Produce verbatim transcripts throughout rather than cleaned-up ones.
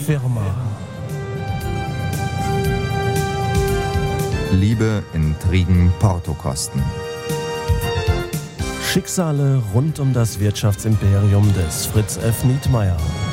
Firma. Liebe, Intrigen, Portokosten. Schicksale rund um das Wirtschaftsimperium des Fritz F. Nietmeyer.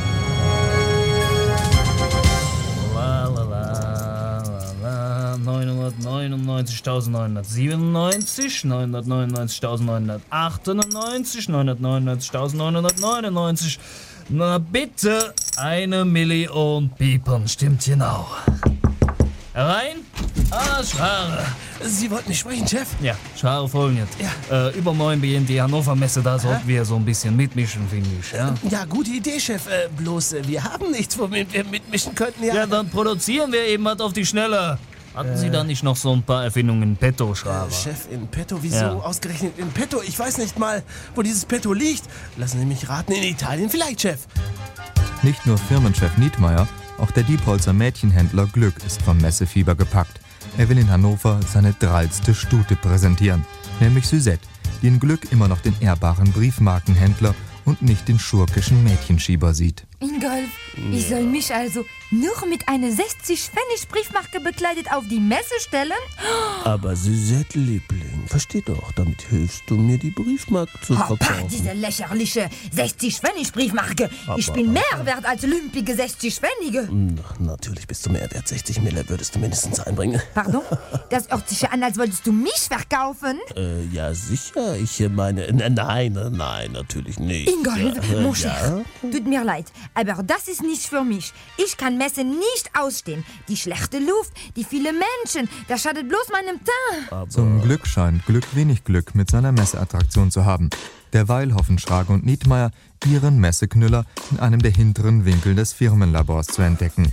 neunhundertneunundneunzigtausendneunhundertsiebenundneunzig, neunhundertneunundneunzigtausendneunhundertachtundneunzig, neunhundertneunundneunzigtausendneunhundertneunundneunzig. Na bitte, eine Million Piepern, stimmt genau. Herein? Ah, Schare. Sie wollten mich sprechen, Chef? Ja, Schare folgendes. Ja. Äh, übermorgen beginnt die Hannover Messe, da sollten wir so ein bisschen mitmischen, finde ich. Ja, ja, gute Idee, Chef. Äh, bloß, äh, wir haben nichts, womit wir mitmischen könnten. Ja, ja, dann produzieren wir eben was auf die Schnelle. Hatten äh, Sie da nicht noch so ein paar Erfindungen in petto, Schraber? Äh, Chef, in petto? Wieso ja. ausgerechnet in petto? Ich weiß nicht mal, wo dieses Petto liegt. Lassen Sie mich raten, in Italien vielleicht, Chef. Nicht nur Firmenchef Nietmeyer, auch der Diepholzer Mädchenhändler Glück ist vom Messefieber gepackt. Er will in Hannover seine drallste Stute präsentieren, nämlich Suzette, die in Glück immer noch den ehrbaren Briefmarkenhändler und nicht den schurkischen Mädchenschieber sieht. Ingolf, ich soll mich also nur mit einer sechzig Pfennig Briefmarke bekleidet auf die Messe stellen? Aber Suzette, Liebling, versteh doch, damit hilfst du mir, die Briefmarke zu Oh, verkaufen. pah, diese lächerliche sechzig Pfennig Briefmarke. Aber, ich bin mehr wert als lümpige sechzig Pfennige. Ach, natürlich bist du mehr wert. sechzig Mille würdest du mindestens einbringen. Pardon? Das hört sich ja an, als wolltest du mich verkaufen. Äh, ja, sicher. Ich meine, nein, nein, nein, natürlich nicht. Ingolf, ja, mon äh, cher, ja? tut mir leid, aber das ist nicht für mich. Ich kann Messe nicht ausstehen. Die schlechte Luft, die vielen Menschen, das schadet bloß meinem Teint. Aber Zum Glück scheint Glück wenig Glück mit seiner Messeattraktion zu haben. Derweil hoffen Schrage und Nietmeyer, ihren Messeknüller in einem der hinteren Winkel des Firmenlabors zu entdecken.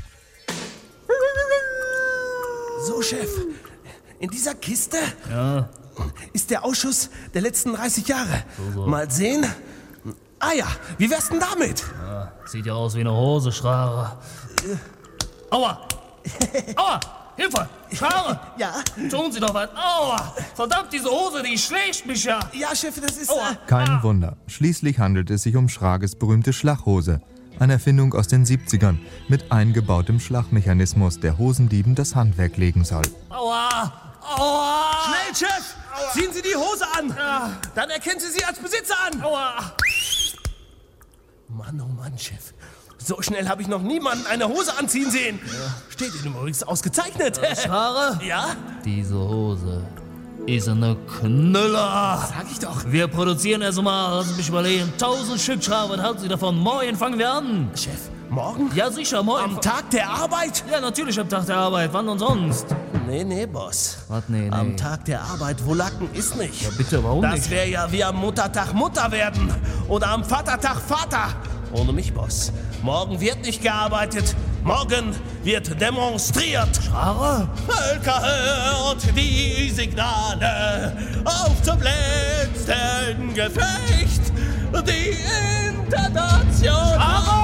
So, Chef, in dieser Kiste Ja. ist der Ausschuss der letzten dreißig Jahre. So, so. Mal sehen. Ah ja, wie wär's denn damit? Ja, sieht ja aus wie eine Hose, Schrager. Aua! Aua! Hilfe! Schrager! Ja? Tun Sie doch was! Aua! Verdammt, diese Hose, die schlägt mich ja! Ja, Chef, das ist... Aua! Äh, Kein Wunder, schließlich handelt es sich um Schrages berühmte Schlaghose. Eine Erfindung aus den siebzigern mit eingebautem Schlagmechanismus, der Hosendieben das Handwerk legen soll. Aua! Aua! Schnell, Chef! Ziehen Sie die Hose an! Ja. Dann erkennen Sie sie als Besitzer an! Aua! Mann, oh Mann, Chef. So schnell habe ich noch niemanden eine Hose anziehen sehen. Steht Ihnen übrigens ausgezeichnet. Schrager? Ja? Diese Hose ist eine Knüller! Sag ich doch. Wir produzieren erst mal, lassen Sie mich überlegen, tausend Stück, Schrager, was halten Sie davon? Morgen fangen wir an! Chef, morgen? Ja, sicher, morgen. Am Tag der Arbeit? Ja, natürlich am Tag der Arbeit. Wann denn sonst? Nee, nee, Boss. Was, nee, nee. Am Tag der Arbeit, wo Lacken ist nicht. Ja, bitte, warum Das nicht? wäre ja wie am Muttertag Mutter werden. Oder am Vatertag Vater. Ohne mich, Boss. Morgen wird nicht gearbeitet. Morgen wird demonstriert. Schrager? Völker, hört die Signale auf zum letzten Gefecht. Die Internationale.